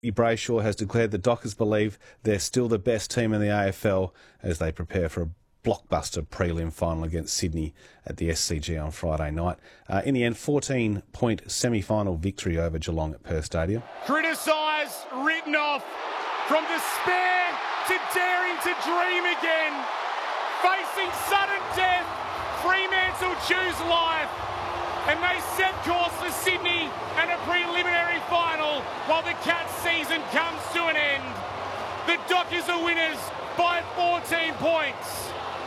Brayshaw has declared the Dockers believe they're still the best team in the AFL as they prepare for a blockbuster prelim final against Sydney at the SCG on Friday night. In the end, 14-point semi-final victory over Geelong at Perth Stadium. Criticised, written off, from despair to daring to dream again. Facing sudden death, Fremantle choose life. And they set course for Sydney and a preliminary final while the Cats season comes to an end. The Dockers are winners by 14 points.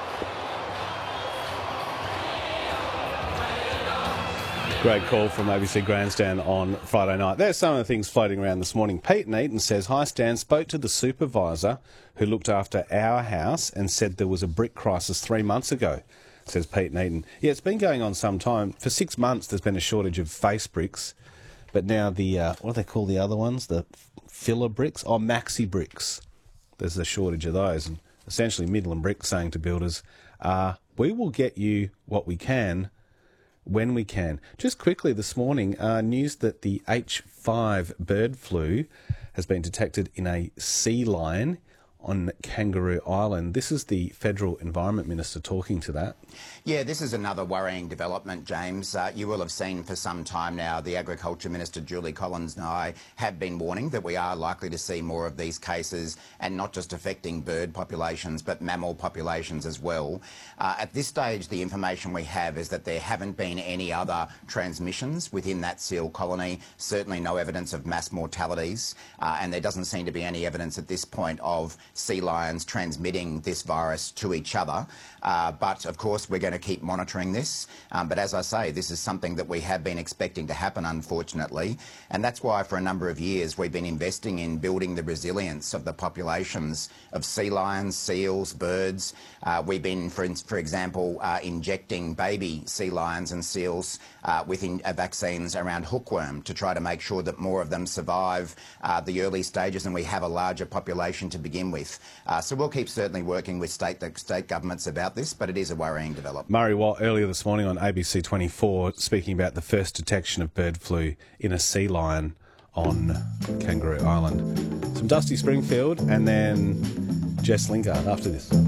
Great call from ABC Grandstand on Friday night. There's some of the things floating around this morning. Pete Neaton says, "Hi Stan, spoke to the supervisor who looked after our house and said there was a brick crisis 3 months ago," says Pete Neaton. Yeah, it's been going on some time. For 6 months there's been a shortage of face bricks, but now the, what do they call the other ones? The filler bricks? Oh, maxi bricks. There's a shortage of those. And essentially Midland Brick saying to builders, we will get you what we can when we can. Just quickly this morning, news that the H5 bird flu has been detected in a sea lion on Kangaroo Island. This is the Federal Environment Minister talking to that. Yeah, this is another worrying development, James. You will have seen for some time now the Agriculture Minister Julie Collins and I have been warning that we are likely to see more of these cases, and not just affecting bird populations but mammal populations as well. At this stage, the information we have is that there haven't been any other transmissions within that seal colony, certainly no evidence of mass mortalities, and there doesn't seem to be any evidence at this point of sea lions transmitting this virus to each other. But of course we're going to keep monitoring this. But as I say, this is something that we have been expecting to happen, unfortunately. And that's why for a number of years we've been investing in building the resilience of the populations of sea lions, seals, birds. We've been, for example, injecting baby sea lions and seals with vaccines around hookworm to try to make sure that more of them survive the early stages and we have a larger population to begin with. So we'll keep certainly working with state governments about this, but it is a worrying development. Murray Watt earlier this morning on ABC 24 speaking about the first detection of bird flu in a sea lion on Kangaroo Island. Some Dusty Springfield and then Jess Lingard after this.